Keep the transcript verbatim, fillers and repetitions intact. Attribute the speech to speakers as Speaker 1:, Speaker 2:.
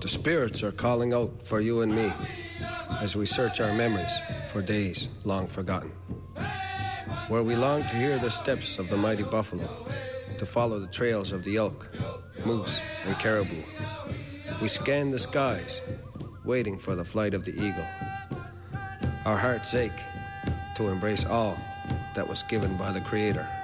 Speaker 1: The spirits are calling out for you and me as we search our memories for days long forgotten. Where we long to hear the steps of the mighty buffalo, to follow the trails of the elk, moose, and caribou. We scan the skies, waiting for the flight of the eagle. Our hearts ache to embrace all that was given by the Creator.